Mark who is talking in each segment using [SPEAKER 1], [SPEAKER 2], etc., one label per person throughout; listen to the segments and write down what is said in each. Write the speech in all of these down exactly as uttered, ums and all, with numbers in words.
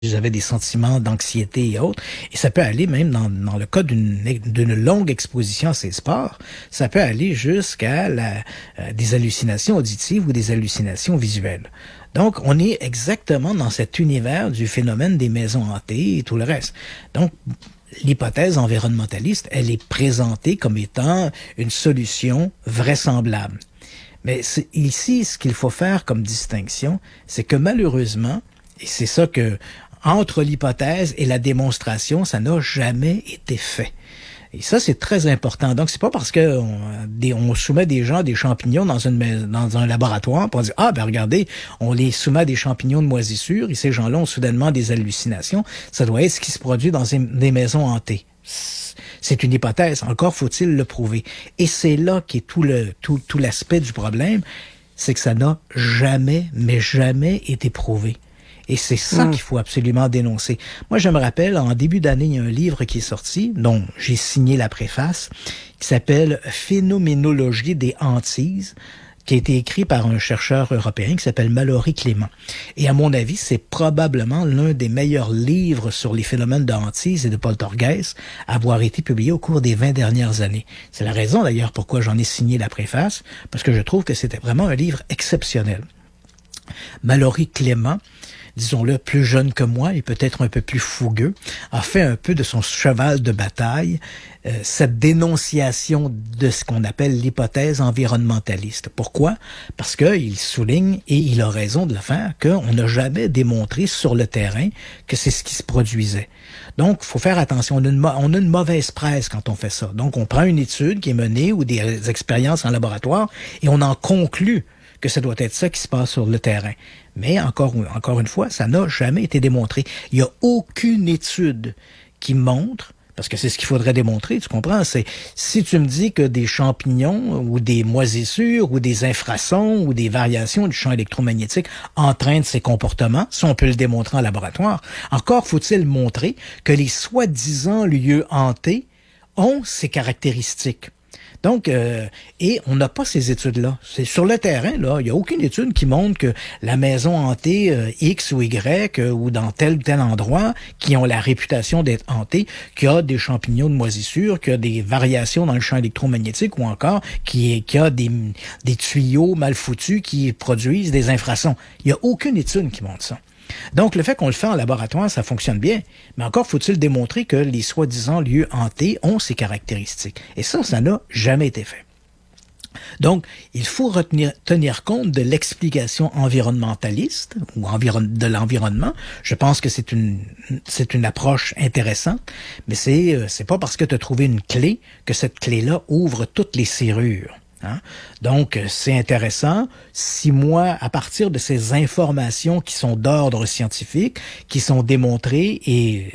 [SPEAKER 1] ils avaient des sentiments d'anxiété et autres. Et ça peut aller même dans, dans le cas d'une, d'une longue exposition à ces sports, ça peut aller jusqu'à la, euh, des hallucinations auditives ou des hallucinations visuelles. Donc, on est exactement dans cet univers du phénomène des maisons hantées et tout le reste. Donc, l'hypothèse environnementaliste, elle est présentée comme étant une solution vraisemblable. Mais c'est, ici, ce qu'il faut faire comme distinction, c'est que malheureusement, et c'est ça que entre l'hypothèse et la démonstration, ça n'a jamais été fait. Et ça, c'est très important. Donc, c'est pas parce que on, des, on soumet des gens à des champignons dans une dans un laboratoire pour dire ah ben regardez, on les soumet à des champignons de moisissure et ces gens-là ont soudainement des hallucinations. Ça doit être ce qui se produit dans des maisons hantées. C'est une hypothèse. Encore faut-il le prouver. Et c'est là qu'est tout le tout tout l'aspect du problème, c'est que ça n'a jamais, mais jamais été prouvé. Et c'est ça mmh. qu'il faut absolument dénoncer. Moi, je me rappelle, en début d'année, il y a un livre qui est sorti, dont j'ai signé la préface, qui s'appelle « Phénoménologie des hantises », qui a été écrit par un chercheur européen qui s'appelle Mallory Clément. Et à mon avis, c'est probablement l'un des meilleurs livres sur les phénomènes de hantise et de poltergeist à avoir été publié au cours des vingt dernières années. C'est la raison d'ailleurs pourquoi j'en ai signé la préface, parce que je trouve que c'était vraiment un livre exceptionnel. Mallory Clément, disons-le, plus jeune que moi et peut-être un peu plus fougueux, a fait un peu de son cheval de bataille euh, cette dénonciation de ce qu'on appelle l'hypothèse environnementaliste. Pourquoi? Parce qu'il souligne, et il a raison de le faire, qu'on n'a jamais démontré sur le terrain que c'est ce qui se produisait. Donc, il faut faire attention. On a, une, on a une mauvaise presse quand on fait ça. Donc, on prend une étude qui est menée ou des expériences en laboratoire et on en conclut que ça doit être ça qui se passe sur le terrain. Mais encore, encore une fois, ça n'a jamais été démontré. Il n'y a aucune étude qui montre, parce que c'est ce qu'il faudrait démontrer, tu comprends, c'est si tu me dis que des champignons ou des moisissures ou des infrasons ou des variations du champ électromagnétique entraînent ces comportements, si on peut le démontrer en laboratoire, encore faut-il montrer que les soi-disant lieux hantés ont ces caractéristiques. Donc, euh, et on n'a pas ces études-là. C'est sur le terrain, là, il n'y a aucune étude qui montre que la maison hantée euh, X ou Y euh, ou dans tel ou tel endroit qui ont la réputation d'être hantée, qu'il y a des champignons de moisissure, qu'il y a des variations dans le champ électromagnétique ou encore qu'il y a des, des tuyaux mal foutus qui produisent des infrasons. Il n'y a aucune étude qui montre ça. Donc, le fait qu'on le fait en laboratoire, ça fonctionne bien. Mais encore faut-il démontrer que les soi-disant lieux hantés ont ces caractéristiques. Et ça, ça n'a jamais été fait. Donc, il faut retenir, tenir compte de l'explication environnementaliste ou environ, de l'environnement. Je pense que c'est une, c'est une approche intéressante, mais c'est, c'est pas parce que tu as trouvé une clé que cette clé-là ouvre toutes les serrures. Hein? Donc, c'est intéressant. Si moi, à partir de ces informations qui sont d'ordre scientifique, qui sont démontrées et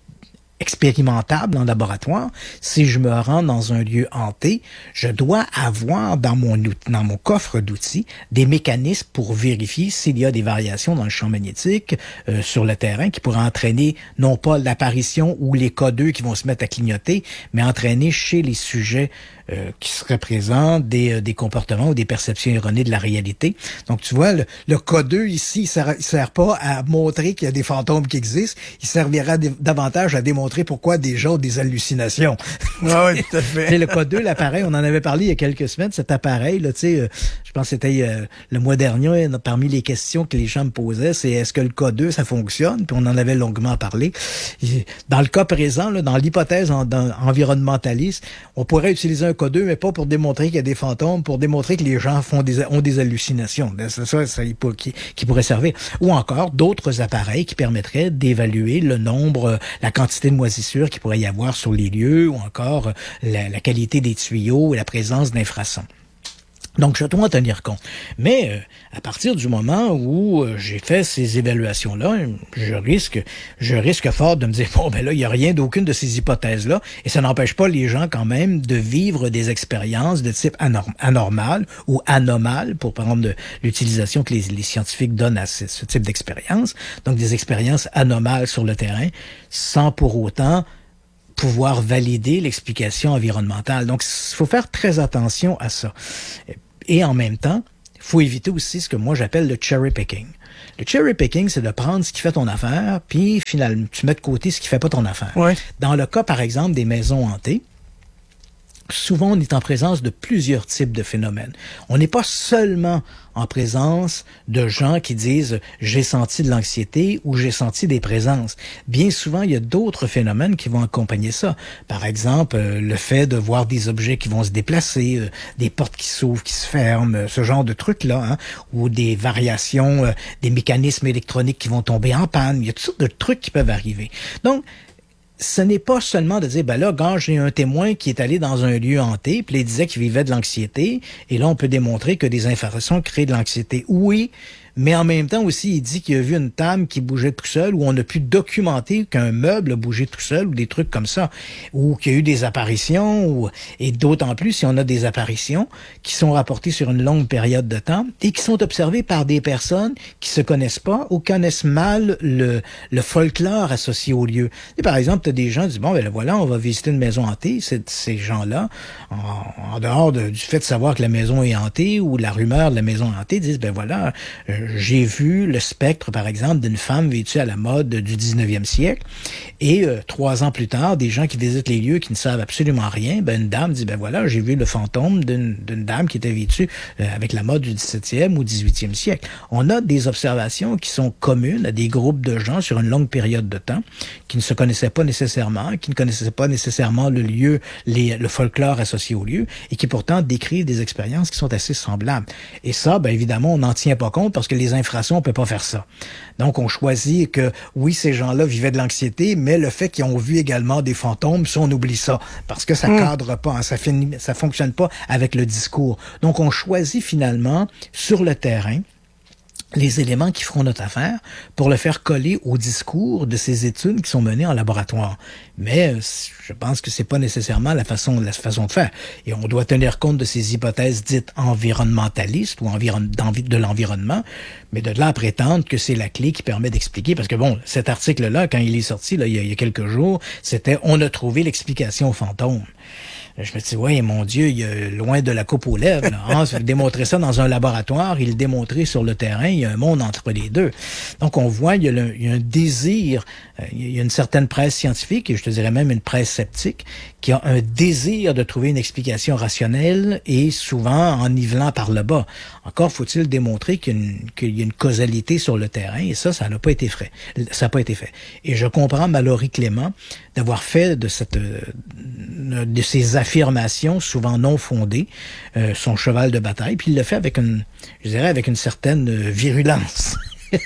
[SPEAKER 1] expérimentable en laboratoire, si je me rends dans un lieu hanté, je dois avoir dans mon dans mon coffre d'outils des mécanismes pour vérifier s'il y a des variations dans le champ magnétique euh, sur le terrain qui pourraient entraîner non pas l'apparition ou les cas deux qui vont se mettre à clignoter, mais entraîner chez les sujets euh, qui seraient présents des, euh, des comportements ou des perceptions erronées de la réalité. Donc, tu vois, le, le cas deux ici, il sert, il sert pas à montrer qu'il y a des fantômes qui existent, il servira d- davantage à démontrer pourquoi des gens ont des hallucinations.
[SPEAKER 2] Ah oui, tout à fait.
[SPEAKER 1] Le cas deux, l'appareil, on en avait parlé il y a quelques semaines, cet appareil, là, tu sais, euh, je pense que c'était euh, le mois dernier, parmi les questions que les gens me posaient, c'est est-ce que le cas deux, ça fonctionne? Puis on en avait longuement parlé. Dans le cas présent, là, dans l'hypothèse en, dans, environnementaliste, on pourrait utiliser un cas deux, mais pas pour démontrer qu'il y a des fantômes, pour démontrer que les gens font des, ont des hallucinations. C'est ça, ça qui, qui pourrait servir. Ou encore d'autres appareils qui permettraient d'évaluer le nombre, la quantité de moisissures qu'il pourrait y avoir sur les lieux, ou encore la, la qualité des tuyaux et la présence d'infrasons. Donc, je dois en tenir compte. Mais euh, à partir du moment où euh, j'ai fait ces évaluations-là, je risque je risque fort de me dire, bon, ben là, il n'y a rien d'aucune de ces hypothèses-là, et ça n'empêche pas les gens quand même de vivre des expériences de type anorm- anormal ou anomale, pour prendre de l'utilisation que les, les scientifiques donnent à ce, ce type d'expérience, donc des expériences anomales sur le terrain, sans pour autant pouvoir valider l'explication environnementale. Donc, il faut faire très attention à ça. Et en même temps, il faut éviter aussi ce que moi j'appelle le cherry picking. Le cherry picking, c'est de prendre ce qui fait ton affaire, puis finalement, tu mets de côté ce qui fait pas ton affaire.
[SPEAKER 2] Ouais.
[SPEAKER 1] Dans le cas, par exemple, des maisons hantées, souvent, on est en présence de plusieurs types de phénomènes. On n'est pas seulement en présence de gens qui disent « j'ai senti de l'anxiété » ou « j'ai senti des présences ». Bien souvent, il y a d'autres phénomènes qui vont accompagner ça. Par exemple, euh, le fait de voir des objets qui vont se déplacer, euh, des portes qui s'ouvrent, qui se ferment, euh, ce genre de trucs-là, hein, ou des variations, euh, des mécanismes électroniques qui vont tomber en panne. Il y a toutes sortes de trucs qui peuvent arriver. Donc, ce n'est pas seulement de dire, ben là, quand j'ai un témoin qui est allé dans un lieu hanté, puis il disait qu'il vivait de l'anxiété, et là, on peut démontrer que des infrasons créent de l'anxiété. Oui, mais en même temps aussi, il dit qu'il a vu une table qui bougeait tout seul, ou on a pu documenter qu'un meuble a bougé tout seul, ou des trucs comme ça, ou qu'il y a eu des apparitions, ou, et d'autant plus si on a des apparitions qui sont rapportées sur une longue période de temps, et qui sont observées par des personnes qui se connaissent pas, ou connaissent mal le, le folklore associé au lieu. Et par exemple, tu as des gens qui disent, bon, ben voilà, on va visiter une maison hantée. C'est, ces gens-là, en, en dehors de, du fait de savoir que la maison est hantée, ou la rumeur de la maison hantée, disent, ben voilà, euh, j'ai vu le spectre, par exemple, d'une femme vêtue à la mode du dix-neuvième siècle. Et euh, trois ans plus tard, des gens qui visitent les lieux qui ne savent absolument rien, ben une dame dit, ben voilà, j'ai vu le fantôme d'une, d'une dame qui était vêtue euh, avec la mode du dix-septième ou dix-huitième siècle. On a des observations qui sont communes à des groupes de gens sur une longue période de temps, qui ne se connaissaient pas nécessairement, qui ne connaissaient pas nécessairement le lieu, les, le folklore associé au lieu, et qui pourtant décrivent des expériences qui sont assez semblables. Et ça, ben évidemment, on n'en tient pas compte parce que les infrasons, on peut pas faire ça. Donc, on choisit que, oui, ces gens-là vivaient de l'anxiété, mais le fait qu'ils ont vu également des fantômes, ça, on oublie ça. Parce que ça mmh. cadre pas, hein, ça finit, ça fonctionne pas avec le discours. Donc, on choisit finalement, sur le terrain, les éléments qui feront notre affaire pour le faire coller au discours de ces études qui sont menées en laboratoire. Mais je pense que c'est pas nécessairement la façon, la façon de faire. Et on doit tenir compte de ces hypothèses dites environnementalistes ou environ, de l'environnement, mais de là à prétendre que c'est la clé qui permet d'expliquer. Parce que bon, cet article-là, quand il est sorti là, il y a, il y a quelques jours, c'était « On a trouvé l'explication aux fantômes ». Je me dis, ouais, mon Dieu, il est loin de la coupe aux lèvres. Là, hein? Démontrer ça dans un laboratoire, il le démontrer sur le terrain, il y a un monde entre les deux. Donc, on voit, il y a, le, il y a un désir, euh, il y a une certaine presse scientifique, et je te dirais même une presse sceptique, qui a un désir de trouver une explication rationnelle et souvent en nivelant par le bas. Encore faut-il démontrer qu'il y a une, qu'il y a une causalité sur le terrain, et ça, ça n'a pas été fait. Ça n'a pas été fait. Et je comprends Mallory Clément d'avoir fait de cette, de ces affirmations souvent non fondées, euh, son cheval de bataille, puis il le fait avec une, je dirais, avec une certaine virulence.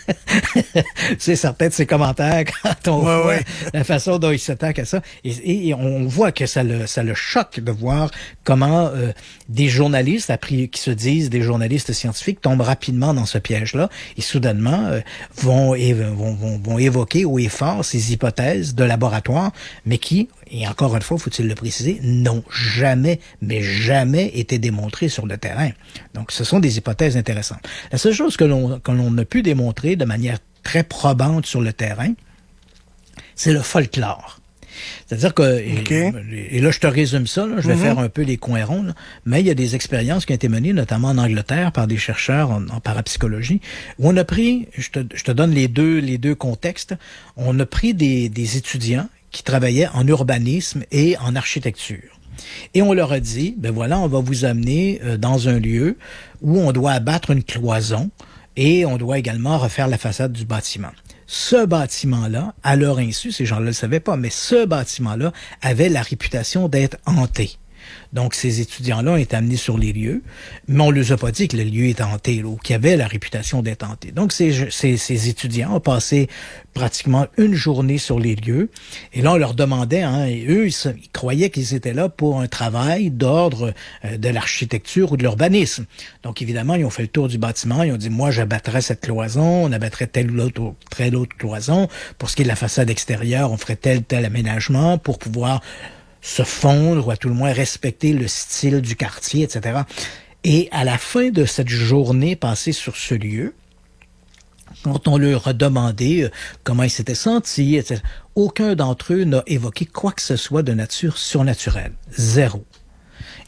[SPEAKER 1] C'est certain de ses commentaires quand on ouais, voit ouais. la façon dont il s'attaque à ça. Et, et on voit que ça le, ça le choque de voir comment euh, des journalistes appris, qui se disent des journalistes scientifiques tombent rapidement dans ce piège-là et soudainement euh, vont, vont, vont, vont évoquer haut et fort ces hypothèses de laboratoire, mais qui, et encore une fois, faut-il le préciser, n'ont jamais, mais jamais été démontrées sur le terrain. Donc, ce sont des hypothèses intéressantes. La seule chose que l'on, que l'on a pu démontrer de manière très probante sur le terrain, c'est le folklore. C'est-à-dire que, okay. et, et là je te résume ça, là, je vais mm-hmm. faire un peu les coins ronds, là, mais il y a des expériences qui ont été menées, notamment en Angleterre, par des chercheurs en, en parapsychologie, où on a pris, je te, je te donne les deux, les deux contextes, on a pris des, des étudiants qui travaillaient en urbanisme et en architecture. Et on leur a dit, ben voilà, on va vous amener euh, dans un lieu où on doit abattre une cloison, et on doit également refaire la façade du bâtiment. Ce bâtiment-là, à leur insu, ces gens-là ne le savaient pas, mais ce bâtiment-là avait la réputation d'être hanté. Donc, ces étudiants-là ont été amenés sur les lieux, mais on ne leur a pas dit que le lieu était hanté, ou qu'il avait la réputation d'être hanté. Donc, ces, ces, ces étudiants ont passé pratiquement une journée sur les lieux, et là, on leur demandait, hein, et eux, ils, se, ils croyaient qu'ils étaient là pour un travail d'ordre euh, de l'architecture ou de l'urbanisme. Donc, évidemment, ils ont fait le tour du bâtiment, ils ont dit, moi, j'abattrais cette cloison, on abattrait telle ou autre, telle autre cloison. Pour ce qui est de la façade extérieure, on ferait tel tel aménagement pour pouvoir se fondre ou à tout le moins respecter le style du quartier, et cetera. Et à la fin de cette journée passée sur ce lieu, quand on leur a demandé euh, comment ils s'étaient sentis, et cetera, aucun d'entre eux n'a évoqué quoi que ce soit de nature surnaturelle. Zéro.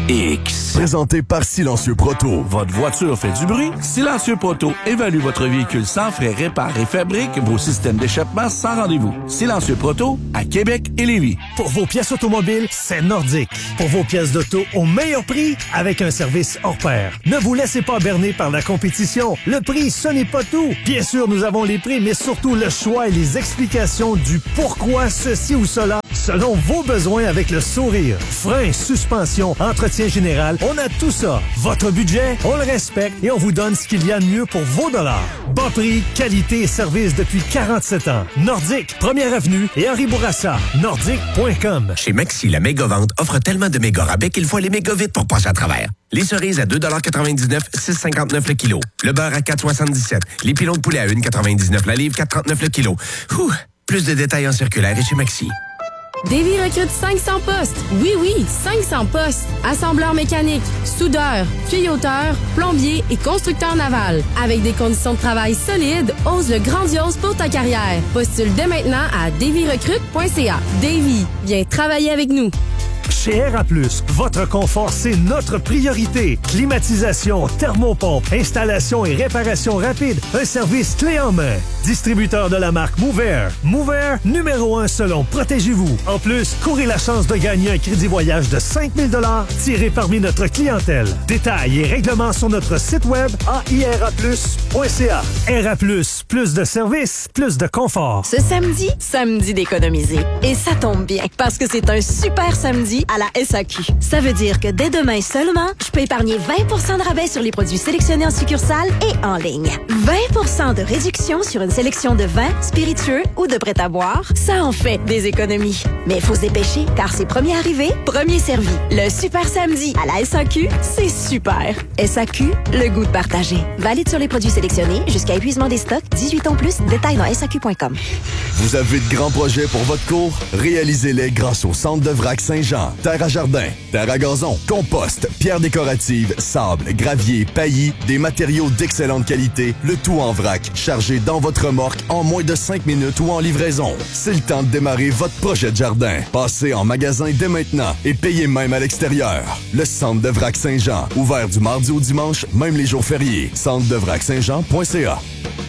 [SPEAKER 3] X.
[SPEAKER 4] Présenté par Silencieux Proto.
[SPEAKER 5] Votre voiture fait du bruit? Silencieux Proto évalue votre véhicule sans frais, répare et fabrique vos systèmes d'échappement sans rendez-vous. Silencieux Proto à Québec et Lévis.
[SPEAKER 6] Pour vos pièces automobiles, c'est Nordic. Pour vos pièces d'auto au meilleur prix, avec un service hors pair. Ne vous laissez pas berner par la compétition. Le prix, ce n'est pas tout. Bien sûr, nous avons les prix, mais surtout le choix et les explications du pourquoi ceci ou cela, selon vos besoins avec le sourire. Frein, suspension, entretien général, on a tout ça. Votre budget, on le respecte et on vous donne ce qu'il y a de mieux pour vos dollars. Bas prix, qualité et service depuis quarante-sept ans. Nordic, première avenue et Henri Bourassa. Nordic point com.
[SPEAKER 7] Chez Maxi, la méga-vente offre tellement de méga rabais qu'il faut aller méga vite pour passer à travers. Les cerises à deux quatre-vingt-dix-neuf, six cinquante-neuf le kilo. Le beurre à quatre soixante-dix-sept. Les pilons de poulet à un quatre-vingt-dix-neuf la livre, quatre trente-neuf le kilo. Ouh, plus de détails en circulaire et chez Maxi.
[SPEAKER 8] Davy recrute cinq cents postes. Oui, oui, cinq cents postes. Assembleur mécanique, soudeur, tuyauteur, plombier et constructeur naval. Avec des conditions de travail solides, ose le grandiose pour ta carrière. Postule dès maintenant à davy recrute point c a. Davy, viens travailler avec nous.
[SPEAKER 6] Chez R A plus, votre confort, c'est notre priorité. Climatisation, thermopompe, installation et réparation rapide. Un service clé en main. Distributeur de la marque Mover. Mover, numéro un selon Protégez-vous. En plus, courez la chance de gagner un crédit voyage de cinq mille dollars tiré parmi notre clientèle. Détails et règlements sur notre site web a i r a plus point c a. R A plus, plus de services, plus de confort.
[SPEAKER 9] Ce samedi, samedi d'économiser. Et ça tombe bien, parce que c'est un super samedi à la S A Q. Ça veut dire que dès demain seulement, je peux épargner vingt pour cent de rabais sur les produits sélectionnés en succursale et en ligne. vingt pour cent de réduction sur une sélection de vins, spiritueux ou de prêt-à-boire. Ça en fait des économies. Mais il faut se dépêcher, car c'est premier arrivé, premier servi. Le super samedi à la S A Q, c'est super. S A Q, le goût de partager. Valide sur les produits sélectionnés jusqu'à épuisement des stocks, dix-huit ans plus, détails dans S A Q point com.
[SPEAKER 4] Vous avez de grands projets pour votre cour? Réalisez-les grâce au Centre de Vrac Saint-Jean. Terre à jardin, terre à gazon, compost, pierres décoratives, sable, gravier, paillis, des matériaux d'excellente qualité, le tout en vrac, chargé dans votre remorque en moins de cinq minutes ou en livraison. C'est le temps de démarrer votre projet de jardin. Passez en magasin dès maintenant et payez même à l'extérieur. Le Centre de Vrac Saint-Jean, ouvert du mardi au dimanche, même les jours fériés. centre de vrac saint jean point c a.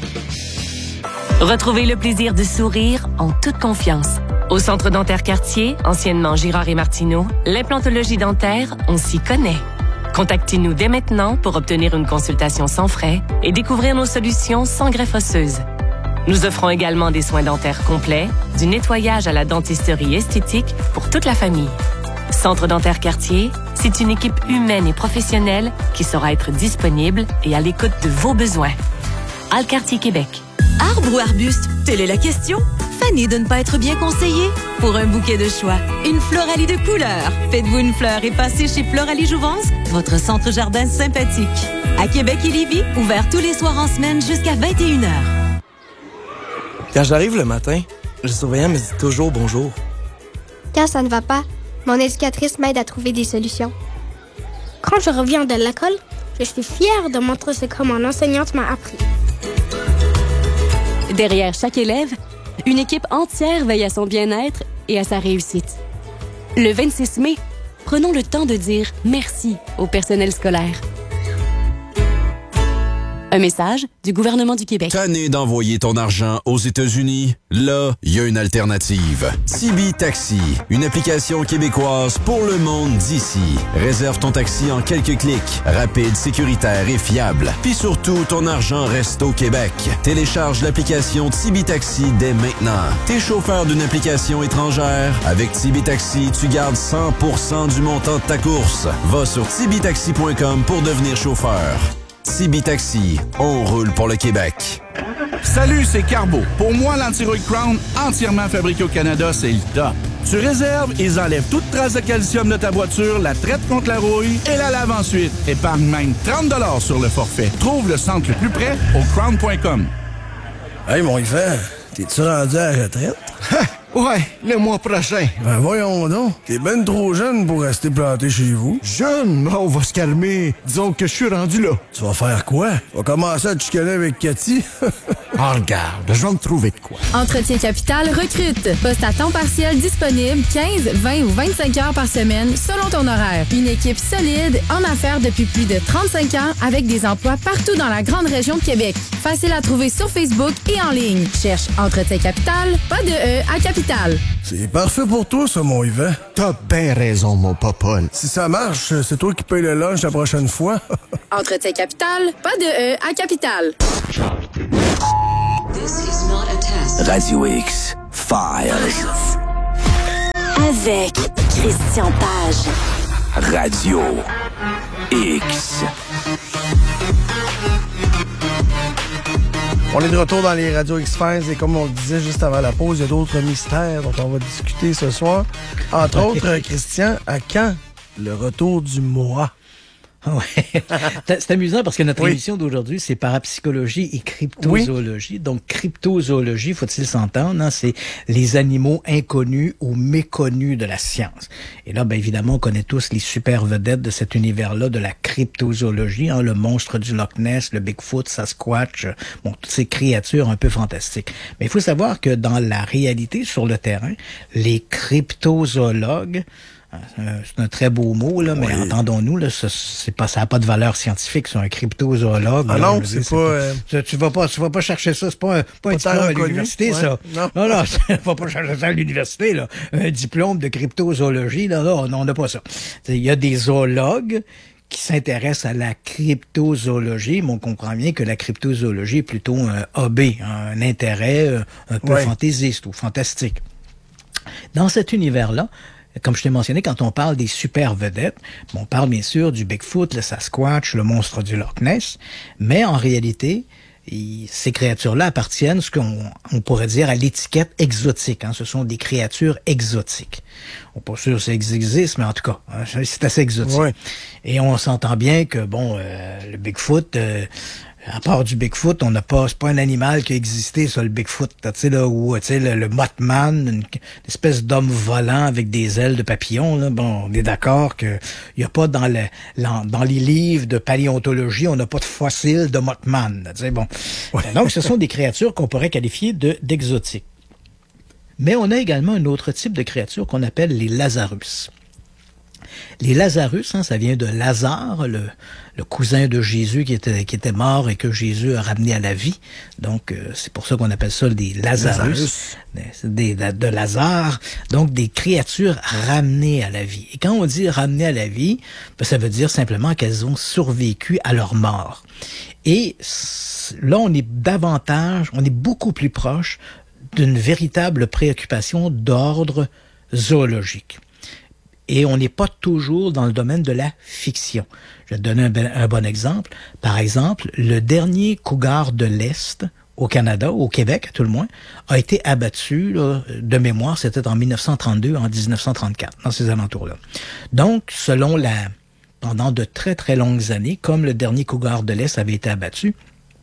[SPEAKER 10] Retrouvez le plaisir de sourire en toute confiance. Au Centre dentaire Cartier, anciennement Girard et Martineau, l'implantologie dentaire, on s'y connaît. Contactez-nous dès maintenant pour obtenir une consultation sans frais et découvrir nos solutions sans greffe osseuse. Nous offrons également des soins dentaires complets, du nettoyage à la dentisterie esthétique pour toute la famille. Centre dentaire Cartier, c'est une équipe humaine et professionnelle qui saura être disponible et à l'écoute de vos besoins. Alcartier Québec.
[SPEAKER 11] Arbre ou arbuste? Telle est la question. Fanny de ne pas être bien conseillée? Pour un bouquet de choix, une Floralie de couleurs. Faites-vous une fleur et passez chez Floralie Jouvence, votre centre jardin sympathique. À Québec et Lévis, ouvert tous les soirs en semaine jusqu'à vingt et une heures.
[SPEAKER 2] Quand j'arrive le matin, le surveillant me dit toujours bonjour.
[SPEAKER 12] Quand ça ne va pas, mon éducatrice m'aide à trouver des solutions. Quand je reviens de l'école, je suis fière de montrer ce que mon enseignante m'a appris.
[SPEAKER 8] Derrière chaque élève, une équipe entière veille à son bien-être et à sa réussite. Le vingt-six mai, prenons le temps de dire merci au personnel scolaire. Un message du gouvernement du Québec.
[SPEAKER 13] Tanné d'envoyer ton argent aux États-Unis? Là, il y a une alternative. Tibi Taxi, une application québécoise pour le monde d'ici. Réserve ton taxi en quelques clics. Rapide, sécuritaire et fiable. Puis surtout, ton argent reste au Québec. Télécharge l'application Tibi Taxi dès maintenant. T'es chauffeur d'une application étrangère? Avec Tibi Taxi, tu gardes cent pour cent du montant de ta course. Va sur tibi taxi point com pour devenir chauffeur. Tibi Taxi, on roule pour le Québec.
[SPEAKER 5] Salut, c'est Carbo. Pour moi, l'anti-rouille Crown, entièrement fabriqué au Canada, c'est le top. Tu réserves, ils enlèvent toute trace de calcium de ta voiture, la traitent contre la rouille et la lavent ensuite. Épargne même trente dollars sur le forfait. Trouve le centre le plus près au crown point com.
[SPEAKER 2] Hey, mon Yvan, t'es-tu rendu à la retraite?
[SPEAKER 14] Ouais, le mois prochain.
[SPEAKER 2] Ben voyons donc, t'es ben trop jeune pour rester planté chez vous.
[SPEAKER 14] Jeune? On va se calmer. Disons que je suis rendu là.
[SPEAKER 2] Tu vas faire quoi? Tu vas commencer à te chicaner avec Cathy?
[SPEAKER 14] Ah, regarde, je vais me trouver de quoi.
[SPEAKER 8] Entretien Capital recrute. Poste à temps partiel disponible quinze, vingt ou vingt-cinq heures par semaine selon ton horaire. Une équipe solide en affaires depuis plus de trente-cinq ans avec des emplois partout dans la grande région de Québec. Facile à trouver sur Facebook et en ligne. Cherche Entretien Capital, pas de E à Capital.
[SPEAKER 2] C'est parfait pour toi, ça, mon Yvan.
[SPEAKER 14] T'as bien raison, mon popole.
[SPEAKER 2] Si ça marche, c'est toi qui paye le lunch la prochaine fois.
[SPEAKER 8] Entretien Capital, pas de E à Capital.
[SPEAKER 3] Radio X Files.
[SPEAKER 15] Avec Christian Page.
[SPEAKER 3] Radio X.
[SPEAKER 2] On est de retour dans les Radio X-Files et comme on le disait juste avant la pause, il y a d'autres mystères dont on va discuter ce soir. Entre autres, Christian, à quand le retour du mois?
[SPEAKER 1] Ouais. C'est amusant parce que notre
[SPEAKER 2] oui.
[SPEAKER 1] émission d'aujourd'hui, c'est parapsychologie et cryptozoologie. Oui. Donc, cryptozoologie, faut-il s'entendre, hein, c'est les animaux inconnus ou méconnus de la science. Et là, ben évidemment, on connaît tous les super vedettes de cet univers-là, de la cryptozoologie, hein, le monstre du Loch Ness, le Bigfoot, Sasquatch, bon, toutes ces créatures un peu fantastiques. Mais il faut savoir que dans la réalité, sur le terrain, les cryptozoologues, c'est un très beau mot, là, mais oui. entendons-nous, là, ça, c'est pas, ça n'a pas de valeur scientifique, c'est un cryptozoologue.
[SPEAKER 2] Ah
[SPEAKER 1] là,
[SPEAKER 2] non, c'est, c'est pas... Euh...
[SPEAKER 1] Tu, tu vas pas, tu vas pas chercher ça, c'est pas un, pas un diplôme à l'université, ouais. ça. Non, non, non tu vas pas chercher ça à l'université, là. Un diplôme de cryptozoologie, là, là, on n'a pas ça. Il y a des zoologues qui s'intéressent à la cryptozoologie, mais on comprend bien que la cryptozoologie est plutôt un hobby, un intérêt un peu ouais. fantaisiste ou fantastique. Dans cet univers-là, comme je t'ai mentionné, quand on parle des super vedettes, on parle bien sûr du Bigfoot, le Sasquatch, le monstre du Loch Ness, mais en réalité, il, ces créatures-là appartiennent ce qu'on on pourrait dire à l'étiquette exotique. Hein. Ce sont des créatures exotiques. On n'est pas sûr si ça existe, mais en tout cas, hein, c'est assez exotique. Ouais. Et on s'entend bien que, bon, euh, le Bigfoot... Euh, à part du Bigfoot, on n'a pas, c'est pas un animal qui a existé, ça, le Bigfoot, tu sais, là, où, tu sais, le, le Mothman, une, une espèce d'homme volant avec des ailes de papillon, là. Bon, on est d'accord que il y a pas dans le, dans, dans les livres de paléontologie, on n'a pas de fossiles de Mothman, tu sais, bon. Ouais. Donc, ce sont des créatures qu'on pourrait qualifier de, d'exotiques. Mais on a également un autre type de créatures qu'on appelle les Lazarus. Les Lazarus, hein, ça vient de Lazare, le, le cousin de Jésus qui était, qui était mort et que Jésus a ramené à la vie. Donc, euh, c'est pour ça qu'on appelle ça des Lazarus, Lazarus. Des, de, de Lazare. Donc, des créatures ramenées à la vie. Et quand on dit ramenées à la vie, ben, ça veut dire simplement qu'elles ont survécu à leur mort. Et là, on est davantage, on est beaucoup plus proche d'une véritable préoccupation d'ordre zoologique. Et on n'est pas toujours dans le domaine de la fiction. Je vais te donner un, un bon exemple. Par exemple, le dernier cougar de l'Est au Canada, au Québec à tout le moins, a été abattu, là, de mémoire, c'était en dix-neuf cent trente-deux, en dix-neuf cent trente-quatre, dans ces alentours-là. Donc, selon la... pendant de très très longues années, comme le dernier cougar de l'Est avait été abattu,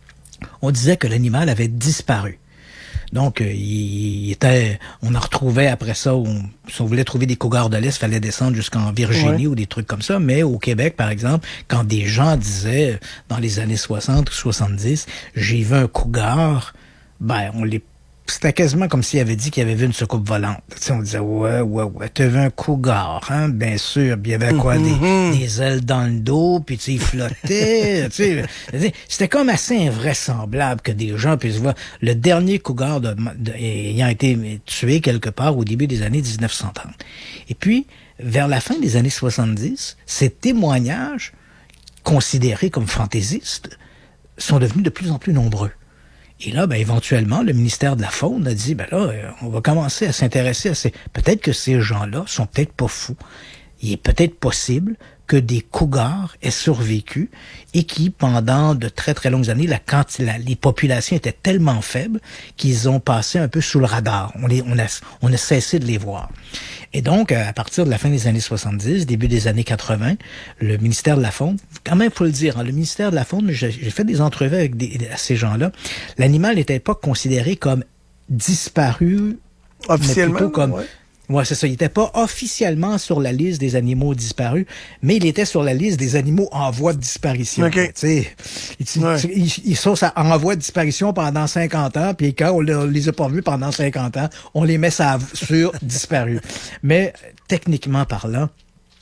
[SPEAKER 1] on disait que l'animal avait disparu. Donc, euh, il était, on en retrouvait après ça, on, si on voulait trouver des cougars de l'Est, il fallait descendre jusqu'en Virginie ouais. ou des trucs comme ça. Mais au Québec, par exemple, quand des gens disaient, dans les années soixante ou soixante-dix, j'ai vu un cougar, ben, on les c'était quasiment comme s'il avait dit qu'il avait vu une soucoupe volante. Tu sais, on disait, ouais, ouais, ouais, t'as vu un cougar, hein, bien sûr. Puis il y avait quoi, mm-hmm. des, des ailes dans le dos, puis tu sais, il flottait. Tu sais, c'était comme assez invraisemblable que des gens puissent voir le dernier cougar de, de, ayant été tué quelque part au début des années dix-neuf cent trente. Et puis, vers la fin des années soixante-dix, ces témoignages, considérés comme fantaisistes, sont devenus de plus en plus nombreux. Et là, ben, éventuellement, le ministère de la Faune a dit, ben là, on va commencer à s'intéresser à ces... Peut-être que ces gens-là sont peut-être pas fous. Il est peut-être possible que des cougars aient survécu et qui, pendant de très, très longues années, la quantité, la, les populations étaient tellement faibles qu'ils ont passé un peu sous le radar. On, les, on, a, on a cessé de les voir. Et donc, à partir de la fin des années soixante-dix, début des années quatre-vingts, le ministère de la Faune, quand même, faut le dire, hein, le ministère de la Faune, j'ai, j'ai fait des entrevues avec des, à ces gens-là, l'animal n'était pas considéré comme disparu
[SPEAKER 2] Officiellement,
[SPEAKER 1] mais plutôt comme...
[SPEAKER 2] ouais.
[SPEAKER 1] Ouais, c'est ça. Il n'était pas officiellement sur la liste des animaux disparus, mais il était sur la liste des animaux en voie de disparition.
[SPEAKER 2] OK.
[SPEAKER 1] Tu sais, ils,
[SPEAKER 2] Ouais.
[SPEAKER 1] ils, ils sont en voie de disparition pendant cinquante ans, puis quand on, on les a pas vus pendant cinquante ans, on les met ça sur disparus. Mais techniquement parlant,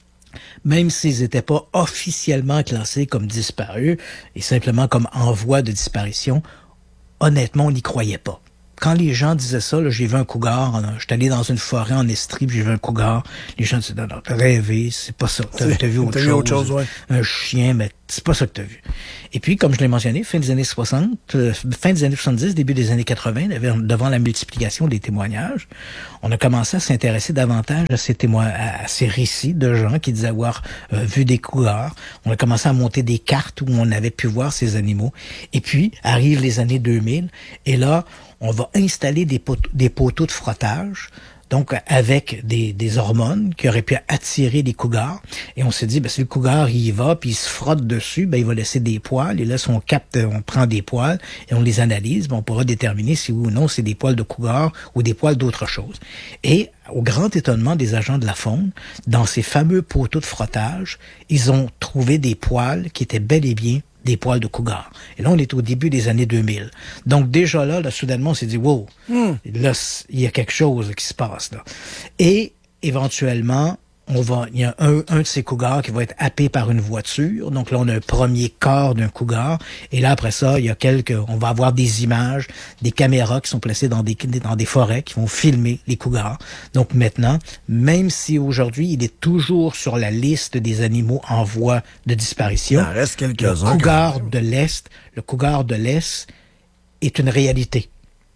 [SPEAKER 1] même s'ils n'étaient pas officiellement classés comme disparus, et simplement comme en voie de disparition, honnêtement, on n'y croyait pas. Quand les gens disaient ça, là, j'ai vu un cougar, j'étais allé dans une forêt en Estrie, puis j'ai vu un cougar, les gens disaient, non, non, t'as rêvé, c'est pas ça, t'as, t'as vu autre
[SPEAKER 2] t'as
[SPEAKER 1] chose,
[SPEAKER 2] vu autre chose, ouais.
[SPEAKER 1] Un chien, mais c'est pas ça que t'as vu. Et puis, comme je l'ai mentionné, fin des années soixante, euh, fin des années soixante-dix, début des années quatre-vingts, devant la multiplication des témoignages, on a commencé à s'intéresser davantage à ces témoins, à ces récits de gens qui disaient avoir euh, vu des cougars. On a commencé à monter des cartes où on avait pu voir ces animaux. Et puis, arrivent les années deux mille, et là, on va installer des poteaux, des poteaux de frottage, donc avec des, des hormones qui auraient pu attirer les cougars. Et on s'est dit, ben, si le cougar il y va, puis il se frotte dessus, ben, il va laisser des poils. Et là, si on capte, on prend des poils et on les analyse, ben, on pourra déterminer si oui ou non c'est des poils de cougar ou des poils d'autre chose. Et au grand étonnement des agents de la faune, dans ces fameux poteaux de frottage, ils ont trouvé des poils qui étaient bel et bien des poils de cougar. Et là, on est au début des années deux mille. Donc, déjà là, là soudainement, on s'est dit, wow, mm. là, il y a quelque chose qui se passe, là. Et, éventuellement, on va, il y a un, un de ces cougars qui va être happé par une voiture. Donc là, on a un premier corps d'un cougar. Et là, après ça, il y a quelques, on va avoir des images, des caméras qui sont placées dans des, dans des forêts qui vont filmer les cougars. Donc maintenant, même si aujourd'hui, il est toujours sur la liste des animaux en voie de disparition.
[SPEAKER 2] Il en reste quelques-uns.
[SPEAKER 1] Le cougar de l'Est, le cougar de l'Est est une réalité.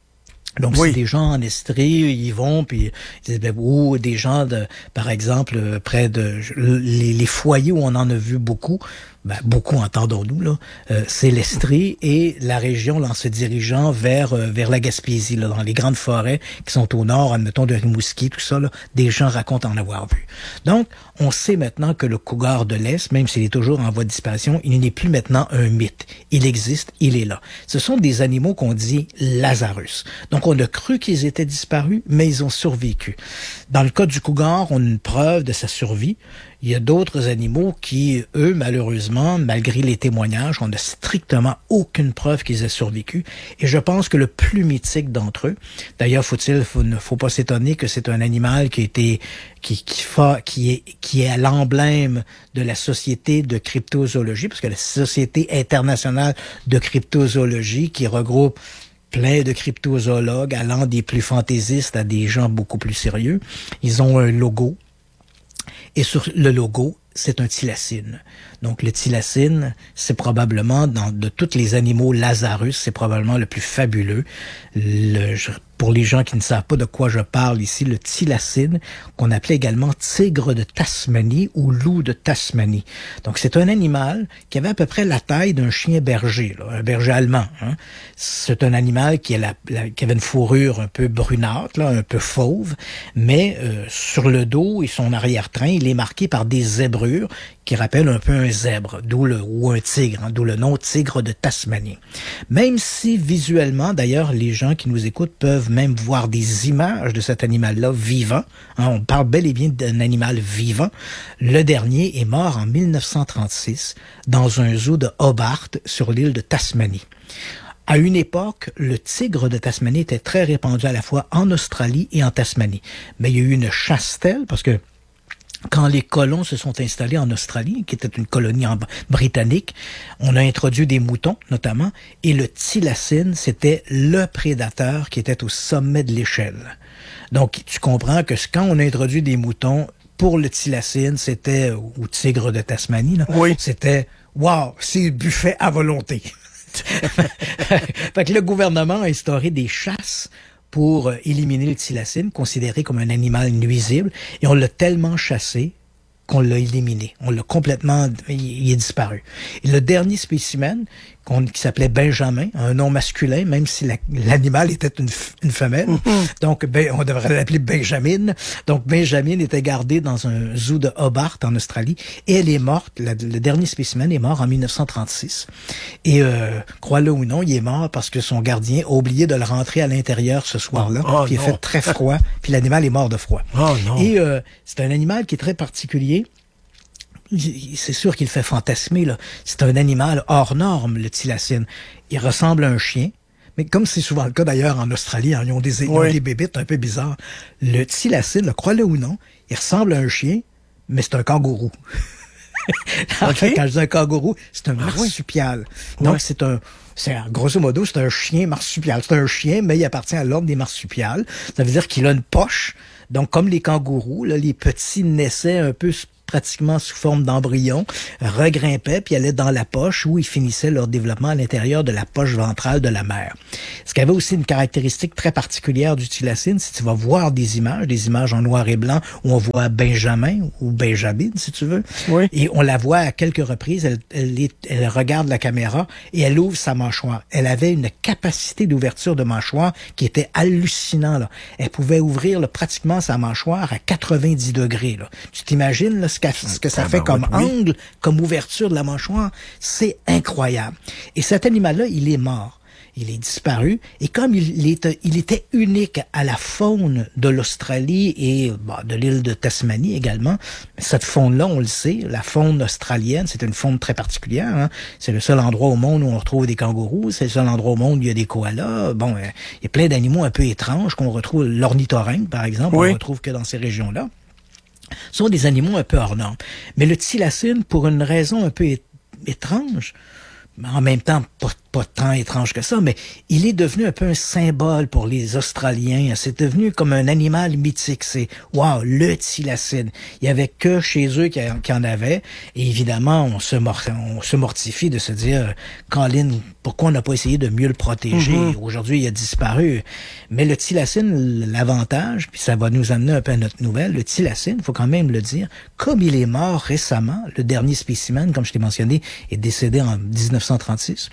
[SPEAKER 1] Donc, oui. Si des gens en Estrie, ils vont, puis ils disent, ben, ou des gens, de, par exemple, près de les, les foyers où on en a vu beaucoup, ben, beaucoup, entendons-nous, là, euh, c'est l'Estrie et la région, là, en se dirigeant vers euh, vers la Gaspésie, là, dans les grandes forêts qui sont au nord, admettons, de Rimouski, tout ça, là, des gens racontent en avoir vu. Donc, on sait maintenant que le cougar de l'Est, même s'il est toujours en voie de disparition, il n'est plus maintenant un mythe. Il existe, il est là. Ce sont des animaux qu'on dit Lazarus. Donc, on a cru qu'ils étaient disparus, mais ils ont survécu. Dans le cas du cougar, on a une preuve de sa survie. Il y a d'autres animaux qui, eux, malheureusement, malgré les témoignages, on n'a strictement aucune preuve qu'ils aient survécu. Et je pense que le plus mythique d'entre eux, d'ailleurs, faut-il, faut, ne faut pas s'étonner que c'est un animal qui a été, qui, qui, fa, qui est, qui est à l'emblème de la Société de cryptozoologie, parce que la Société internationale de cryptozoologie, qui regroupe plein de cryptozoologues allant des plus fantaisistes à des gens beaucoup plus sérieux, ils ont un logo. Et sur le logo, c'est un thylacine. Donc, le thylacine, c'est probablement, dans, de tous les animaux Lazarus, c'est probablement le plus fabuleux. Le, je, pour les gens qui ne savent pas de quoi je parle ici, le thylacine, qu'on appelait également tigre de Tasmanie ou loup de Tasmanie. Donc, c'est un animal qui avait à peu près la taille d'un chien berger, là, un berger allemand. Hein. C'est un animal qui, a la, la, qui avait une fourrure un peu brunâtre, là, un peu fauve, mais euh, sur le dos et son arrière-train, il est marqué par des zébrures qui rappellent un peu un zèbre, d'où le, ou un tigre, hein, d'où le nom tigre de Tasmanie. Même si visuellement, d'ailleurs, les gens qui nous écoutent peuvent même voir des images de cet animal-là vivant, hein, on parle bel et bien d'un animal vivant, le dernier est mort en mille neuf cent trente-six dans un zoo de Hobart sur l'île de Tasmanie. À une époque, le tigre de Tasmanie était très répandu à la fois en Australie et en Tasmanie. Mais il y a eu une chasse-telle, parce que quand les colons se sont installés en Australie, qui était une colonie en, britannique, on a introduit des moutons, notamment, et le thylacine, c'était le prédateur qui était au sommet de l'échelle. Donc, tu comprends que quand on a introduit des moutons, pour le thylacine, c'était, ou tigre de Tasmanie, là, oui. C'était, wow, c'est buffet à volonté. Fait que le gouvernement a instauré des chasses pour éliminer le thylacine, considéré comme un animal nuisible, et on l'a tellement chassé qu'on l'a éliminé. On l'a complètement... Il est disparu. Et le dernier spécimen qu'on, qui s'appelait Benjamin, un nom masculin, même si la, l'animal était une, une femelle. Mm-hmm. Donc, ben, on devrait l'appeler Benjamin. Donc, Benjamin était gardée dans un zoo de Hobart, en Australie, et elle est morte, la, le dernier spécimen est mort en mille neuf cent trente-six. Et, euh, crois-le ou non, il est mort parce que son gardien a oublié de le rentrer à l'intérieur ce soir-là. Oh, puis il fait très froid, puis l'animal est mort de froid.
[SPEAKER 2] Oh, non.
[SPEAKER 1] Et euh, c'est un animal qui est très particulier. C'est sûr qu'il fait fantasmer, là. C'est un animal hors norme, le thylacine. Il ressemble à un chien. Mais comme c'est souvent le cas d'ailleurs en Australie, hein, ils ont des, ils ont des bébites un peu bizarres. Le thylacine, là, crois-le ou non, il ressemble à un chien, mais c'est un kangourou. en okay. fait, quand je dis un kangourou, c'est un marsupial. Ah, Donc, ouais. c'est un... C'est, grosso modo, c'est un chien marsupial. C'est un chien, mais il appartient à l'ordre des marsupiales. Ça veut dire qu'il a une poche. Donc, comme les kangourous, là, les petits naissaient un peu pratiquement sous forme d'embryon, regrimpaient, puis allaient dans la poche où ils finissaient leur développement à l'intérieur de la poche ventrale de la mère. Ce qui avait aussi une caractéristique très particulière du thylacine, c'est que tu vas voir des images, des images en noir et blanc, où on voit Benjamin ou Benjamin, si tu veux. Oui. Et on la voit à quelques reprises, elle, elle, est, elle regarde la caméra et elle ouvre sa mâchoire. Elle avait une capacité d'ouverture de mâchoire qui était hallucinant, là. Elle pouvait ouvrir là, pratiquement sa mâchoire à quatre-vingt-dix degrés. Là. Tu t'imagines là, ce, ce que ça ah, fait ben, comme oui. angle, comme ouverture de la mâchoire? C'est incroyable. Et cet animal-là, il est mort. Il est disparu. Et comme il était, il était unique à la faune de l'Australie et bon, de l'île de Tasmanie également, cette faune-là, on le sait, la faune australienne, c'est une faune très particulière. Hein? C'est le seul endroit au monde où on retrouve des kangourous. C'est le seul endroit au monde où il y a des koalas. Bon, euh, il y a plein d'animaux un peu étranges qu'on retrouve. L'ornithorynque, par exemple, oui. on ne retrouve que dans ces régions-là. Ce sont des animaux un peu hors normes. Mais le thylacine, pour une raison un peu é- étrange, en même temps, pas, pas tant étrange que ça, mais il est devenu un peu un symbole pour les Australiens. C'est devenu comme un animal mythique. C'est, wow, le thylacine. Il y avait que chez eux qui, qui en avait. Et évidemment, on se, mor- on se mortifie de se dire, Colin, pourquoi on n'a pas essayé de mieux le protéger? Mm-hmm. Aujourd'hui, il a disparu. Mais le thylacine, l'avantage, puis ça va nous amener un peu à notre nouvelle, le thylacine, il faut quand même le dire, comme il est mort récemment, le dernier spécimen, comme je t'ai mentionné, est décédé en dix-neuf cent trente-six.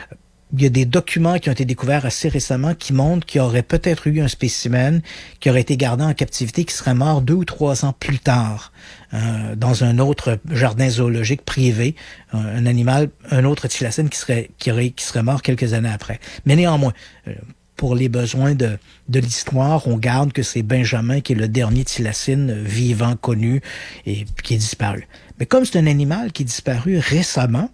[SPEAKER 1] Il y a des documents qui ont été découverts assez récemment qui montrent qu'il y aurait peut-être eu un spécimen qui aurait été gardé en captivité, qui serait mort deux ou trois ans plus tard euh, dans un autre jardin zoologique privé, un, un animal, un autre thylacine qui serait qui aurait qui serait mort quelques années après. Mais néanmoins, euh, pour les besoins de de l'histoire, on garde que c'est Benjamin qui est le dernier thylacine vivant connu et qui est disparu. Mais comme c'est un animal qui est disparu récemment,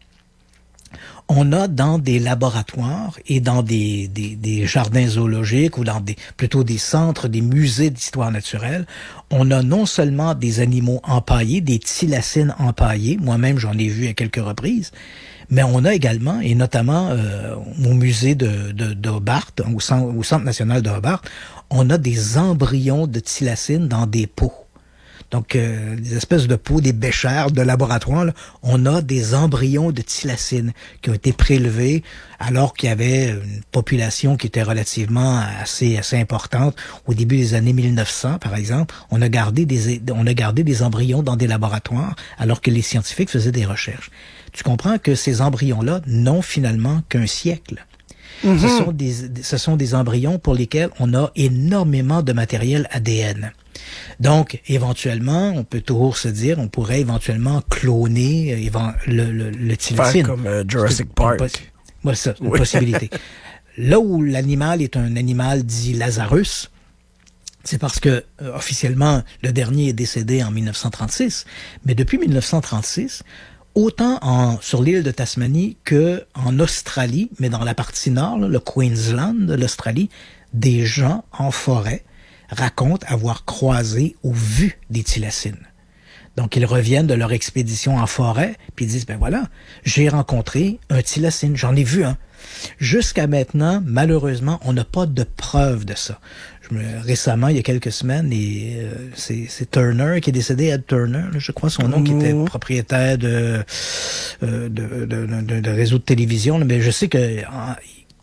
[SPEAKER 1] on a dans des laboratoires et dans des, des, des jardins zoologiques ou dans des plutôt des centres, des musées d'histoire naturelle, on a non seulement des animaux empaillés, des thylacines empaillés, moi-même j'en ai vu à quelques reprises, mais on a également, et notamment euh, au musée de, de, de Hobart, au centre, au centre national de Hobart, on a des embryons de thylacines dans des pots. Donc, euh, des espèces de pots, des béchères de laboratoire, là, on a des embryons de thylacine qui ont été prélevés alors qu'il y avait une population qui était relativement assez assez importante. Au début des années mille neuf cents, par exemple, on a gardé des on a gardé des embryons dans des laboratoires alors que les scientifiques faisaient des recherches. Tu comprends que ces embryons-là n'ont finalement qu'un siècle. Mm-hmm. Ce sont des ce sont des embryons pour lesquels on a énormément de matériel A D N. Donc, éventuellement, on peut toujours se dire, on pourrait éventuellement cloner euh, le, le, le thylacine.
[SPEAKER 2] Faire comme euh, Jurassic c'est Park.
[SPEAKER 1] Une possi- ouais, ça, une
[SPEAKER 2] oui.
[SPEAKER 1] possibilité. Là où l'animal est un animal dit Lazarus, c'est parce que euh, officiellement, le dernier est décédé en mille neuf cent trente-six, mais depuis mille neuf cent trente-six, autant en, sur l'île de Tasmanie que en Australie, mais dans la partie nord, là, le Queensland de l'Australie, des gens en forêt racontent avoir croisé ou vu des thylacines. Donc, ils reviennent de leur expédition en forêt, puis ils disent, ben voilà, j'ai rencontré un thylacine, j'en ai vu un. Jusqu'à maintenant, malheureusement, on n'a pas de preuve de ça. Je me, récemment, il y a quelques semaines, et, euh, c'est, c'est Turner qui est décédé, Ed Turner, là, je crois son nom, mmh. qui était propriétaire de, euh, de, de, de, de, de réseau de télévision, là, mais je sais que... En,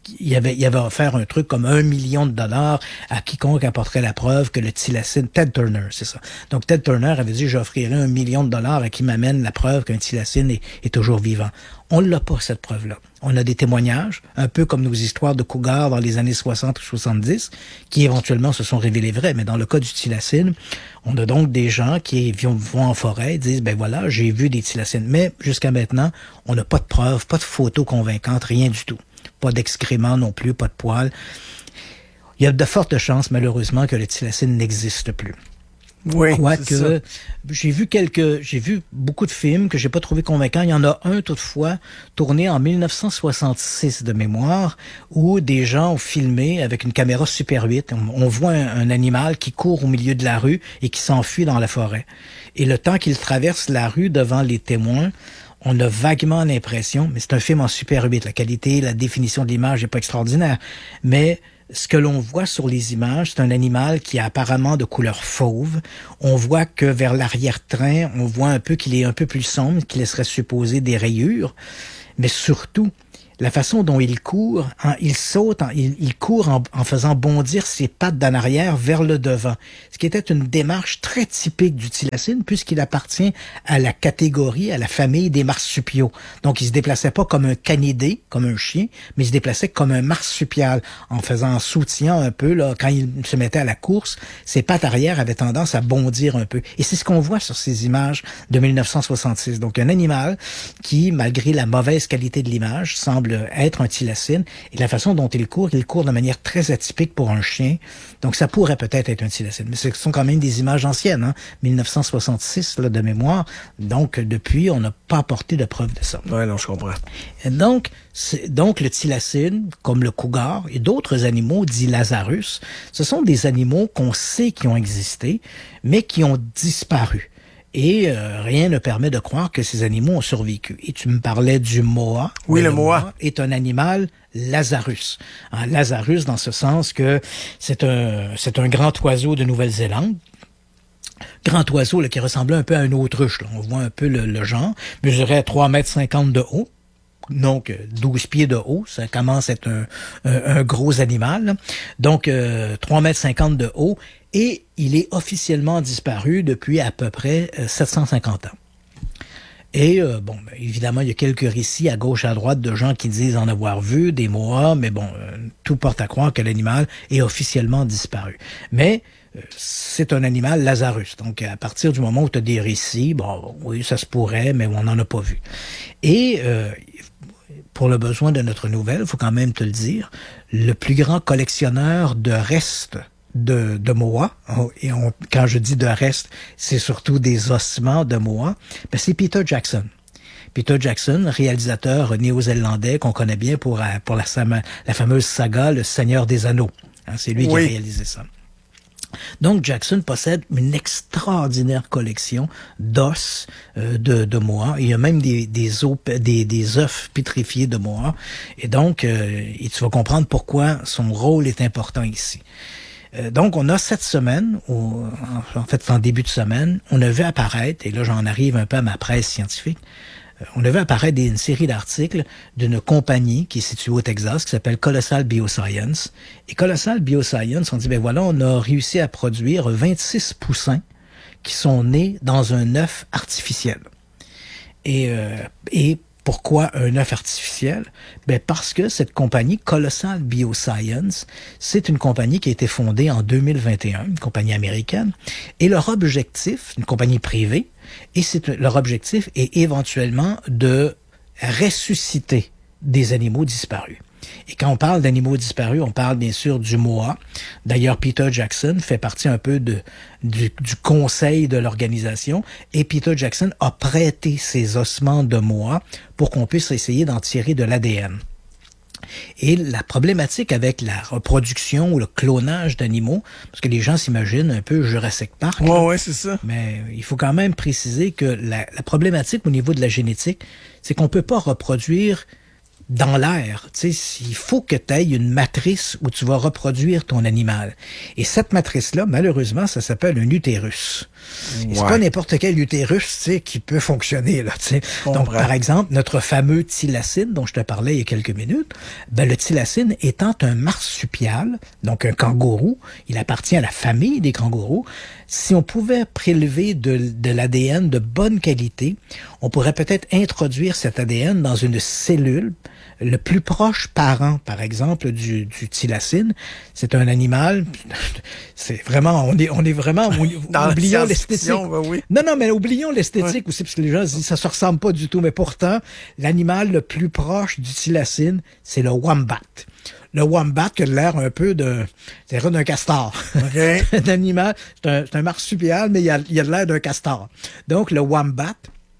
[SPEAKER 1] il y avait, il y avait offert un truc comme un million de dollars à quiconque apporterait la preuve que le thylacine, Ted Turner, c'est ça. Donc, Ted Turner avait dit, j'offrirai un million de dollars à qui m'amène la preuve qu'un thylacine est, est toujours vivant. On l'a pas, cette preuve-là. On a des témoignages, un peu comme nos histoires de cougars dans les années soixante ou soixante-dix, qui éventuellement se sont révélées vraies. Mais dans le cas du thylacine, on a donc des gens qui vont, vont en forêt et disent, ben voilà, j'ai vu des thylacines. Mais jusqu'à maintenant, on n'a pas de preuves, pas de photos convaincantes, rien du tout. Pas d'excréments non plus, pas de poils. Il y a de fortes chances, malheureusement, que le thylacine n'existe plus.
[SPEAKER 2] Oui,
[SPEAKER 1] Quoique, ça. j'ai vu quelques, j'ai vu beaucoup de films que j'ai pas trouvé convaincants. Il y en a un, toutefois, tourné en mille neuf cent soixante-six de mémoire, où des gens ont filmé avec une caméra Super huit. On, on voit un, un animal qui court au milieu de la rue et qui s'enfuit dans la forêt. Et le temps qu'il traverse la rue devant les témoins, on a vaguement l'impression, mais c'est un film en Super huit, la qualité, la définition de l'image n'est pas extraordinaire, mais ce que l'on voit sur les images, c'est un animal qui est apparemment de couleur fauve. On voit que vers l'arrière-train, on voit un peu qu'il est un peu plus sombre, qu'il laisserait supposer des rayures. Mais surtout, la façon dont il court, hein, il saute, hein, il, il court en, en faisant bondir ses pattes d'en arrière vers le devant. Ce qui était une démarche très typique du thylacine, puisqu'il appartient à la catégorie, à la famille des marsupiaux. Donc, il se déplaçait pas comme un canidé, comme un chien, mais il se déplaçait comme un marsupial, en faisant, en sautillant un peu, là, quand il se mettait à la course, ses pattes arrière avaient tendance à bondir un peu. Et c'est ce qu'on voit sur ces images de mille neuf cent soixante-six. Donc, un animal qui, malgré la mauvaise qualité de l'image, semble être un thylacine, et la façon dont il court, il court de manière très atypique pour un chien, donc ça pourrait peut-être être un thylacine, mais ce sont quand même des images anciennes, hein, mille neuf cent soixante-six là, de mémoire, donc depuis, on n'a pas apporté de preuve de ça.
[SPEAKER 2] Ouais, non, je comprends.
[SPEAKER 1] Et donc, c'est, donc le thylacine, comme le cougar et d'autres animaux dits Lazarus, ce sont des animaux qu'on sait qui ont existé, mais qui ont disparu. Et euh, rien ne permet de croire que ces animaux ont survécu. Et tu me parlais du moa.
[SPEAKER 2] Oui, le, le moa.
[SPEAKER 1] moa est un animal Lazarus. Un Lazarus dans ce sens que c'est un c'est un grand oiseau de Nouvelle-Zélande. Grand oiseau là, qui ressemblait un peu à une autruche. Là. On voit un peu le, le genre. Mesurait trois mètres cinquante de haut. Donc, douze pieds de haut, ça commence à être un, un, un gros animal. Là. Donc, euh, trois mètres cinquante de haut. Et il est officiellement disparu depuis à peu près euh, sept cent cinquante ans. Et, euh, bon, ben, évidemment, il y a quelques récits à gauche, à droite de gens qui disent en avoir vu des moas, mais bon, euh, tout porte à croire que l'animal est officiellement disparu. Mais euh, c'est un animal Lazarus. Donc, à partir du moment où tu as des récits, bon, oui, ça se pourrait, mais on n'en a pas vu. Et... Euh, pour le besoin de notre nouvelle, il faut quand même te le dire, le plus grand collectionneur de restes de, de moas, et on, quand je dis de restes, c'est surtout des ossements de moas, ben c'est Peter Jackson. Peter Jackson, réalisateur néo-zélandais qu'on connaît bien pour, pour la, la fameuse saga Le Seigneur des Anneaux. Hein, c'est lui oui. qui a réalisé ça. Donc, Jackson possède une extraordinaire collection d'os euh, de, de moas. Il y a même des, des, os, des, des œufs pétrifiés de moas. Et donc, euh, et tu vas comprendre pourquoi son rôle est important ici. Euh, donc, on a cette semaine, au, en, en fait, en début de semaine, on a vu apparaître, et là, j'en arrive un peu à ma presse scientifique, on a vu apparaître une série d'articles d'une compagnie qui est située au Texas, qui s'appelle Colossal Bioscience. Et Colossal Bioscience, on dit, ben voilà, on a réussi à produire vingt-six poussins qui sont nés dans un œuf artificiel. Et, euh, et pourquoi un œuf artificiel? Ben parce que cette compagnie, Colossal Bioscience, c'est une compagnie qui a été fondée en deux mille vingt et un, une compagnie américaine, et leur objectif, une compagnie privée, et c'est leur objectif est éventuellement de ressusciter des animaux disparus. Et quand on parle d'animaux disparus, on parle bien sûr du moa. D'ailleurs, Peter Jackson fait partie un peu de, du, du conseil de l'organisation. Et Peter Jackson a prêté ses ossements de moa pour qu'on puisse essayer d'en tirer de l'A D N. Et la problématique avec la reproduction ou le clonage d'animaux, parce que les gens s'imaginent un peu Jurassic Park.
[SPEAKER 2] Ouais, ouais, c'est ça.
[SPEAKER 1] Mais il faut quand même préciser que la, la problématique au niveau de la génétique, c'est qu'on peut pas reproduire dans l'air. Tu sais, il faut que tu aies une matrice où tu vas reproduire ton animal. Et cette matrice-là, malheureusement, ça s'appelle un utérus. Ouais. Et c'est pas n'importe quel utérus, tu sais, qui peut fonctionner, là, tu sais. Donc, par exemple, notre fameux thylacine, dont je te parlais il y a quelques minutes, ben, le thylacine étant un marsupial, donc un kangourou, il appartient à la famille des kangourous. Si on pouvait prélever de, de l'A D N de bonne qualité, on pourrait peut-être introduire cet A D N dans une cellule. Le plus proche parent, par exemple, du, du thylacine, c'est un animal. C'est vraiment, on est, on est vraiment, oublions l'esthétique.
[SPEAKER 2] Ben oui.
[SPEAKER 1] Non, non, mais oublions l'esthétique
[SPEAKER 2] ouais.
[SPEAKER 1] aussi, parce que les gens se disent, ça se ressemble pas du tout. Mais pourtant, l'animal le plus proche du thylacine, c'est le wombat. Le wombat qui a l'air un peu de, c'est d'un castor.
[SPEAKER 2] Okay.
[SPEAKER 1] un animal, c'est un, c'est un marsupial, mais il a, il a l'air d'un castor. Donc, le wombat,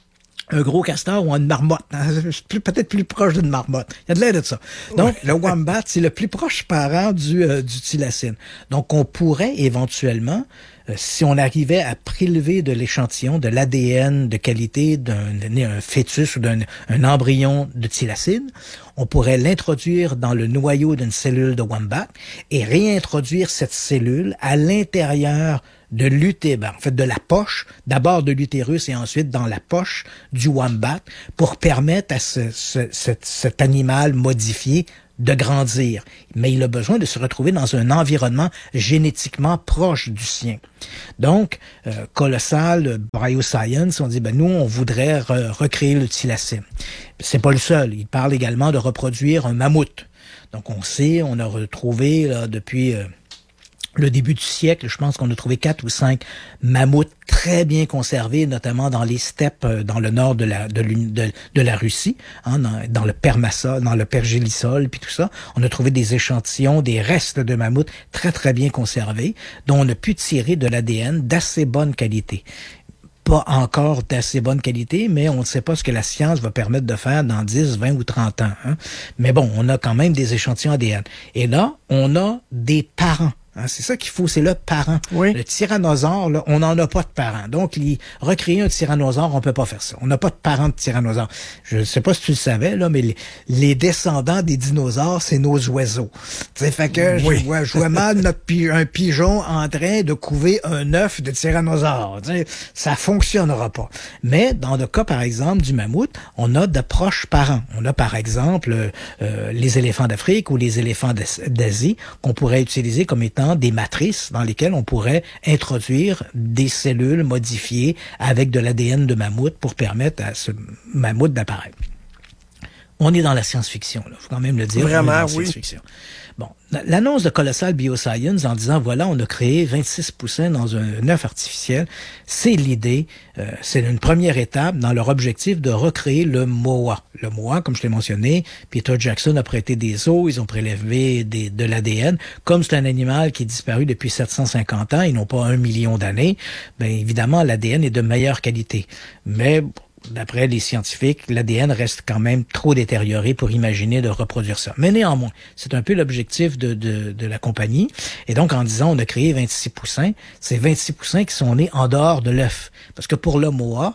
[SPEAKER 1] un gros castor ou une marmotte. Hein? Peut-être plus proche d'une marmotte. Il y a de l'air de ça. Donc, ouais. le wombat, c'est le plus proche parent du, euh, du thylacine. Donc, on pourrait éventuellement, euh, si on arrivait à prélever de l'échantillon, de l'A D N de qualité d'un un fœtus ou d'un un embryon de thylacine, on pourrait l'introduire dans le noyau d'une cellule de wombat et réintroduire cette cellule à l'intérieur de l'utérus, en fait de la poche, d'abord de l'utérus et ensuite dans la poche du wombat pour permettre à ce, ce, cet, cet animal modifié de grandir. Mais il a besoin de se retrouver dans un environnement génétiquement proche du sien. Donc, euh, Colossal Bioscience, on dit, ben nous, on voudrait re recréer le thylacine. C'est pas le seul. Il parle également de reproduire un mammouth. Donc, on sait, on a retrouvé là, depuis... Euh, le début du siècle, je pense qu'on a trouvé quatre ou cinq mammouths très bien conservés, notamment dans les steppes dans le nord de la de, de, de la Russie, hein, dans, dans le permasol, dans le pergélisol, puis tout ça. On a trouvé des échantillons, des restes de mammouths très très bien conservés, dont on a pu tirer de l'A D N d'assez bonne qualité. Pas encore d'assez bonne qualité, mais on ne sait pas ce que la science va permettre de faire dans dix, vingt ou trente ans. Hein. Mais bon, on a quand même des échantillons A D N. Et là, on a des parents. Hein, c'est ça qu'il faut, c'est le parent.
[SPEAKER 2] Oui.
[SPEAKER 1] Le tyrannosaure, là, on n'en a pas de parent. Donc, les, recréer un tyrannosaure, on peut pas faire ça. On n'a pas de parent de tyrannosaure. Je sais pas si tu le savais, là, mais les, les descendants des dinosaures, c'est nos oiseaux. Tu sais, fait que oui. je vois, je vois mal notre pi un pigeon en train de couver un œuf de tyrannosaure. Tu sais, ça fonctionnera pas. Mais dans le cas, par exemple, du mammouth, on a de proches parents. On a, par exemple, euh, les éléphants d'Afrique ou les éléphants d'Asie qu'on pourrait utiliser comme étant des matrices dans lesquelles on pourrait introduire des cellules modifiées avec de l'A D N de mammouth pour permettre à ce mammouth d'apparaître. On est dans la science-fiction, il faut quand même le dire.
[SPEAKER 2] Vraiment,
[SPEAKER 1] oui.
[SPEAKER 2] Science-fiction.
[SPEAKER 1] Bon, l'annonce de Colossal Bioscience en disant, voilà, on a créé vingt-six poussins dans un œuf artificiel, c'est l'idée, euh, c'est une première étape dans leur objectif de recréer le moa. Le moa, comme je l'ai mentionné, Peter Jackson a prêté des os, ils ont prélevé des, de l'A D N. Comme c'est un animal qui est disparu depuis sept cent cinquante ans, ils n'ont pas un million d'années, bien évidemment, l'A D N est de meilleure qualité. Mais... d'après les scientifiques, l'A D N reste quand même trop détérioré pour imaginer de reproduire ça. Mais néanmoins, c'est un peu l'objectif de, de, de la compagnie. Et donc, en disant on a créé vingt-six poussins, c'est vingt-six poussins qui sont nés en dehors de l'œuf. Parce que pour le moa,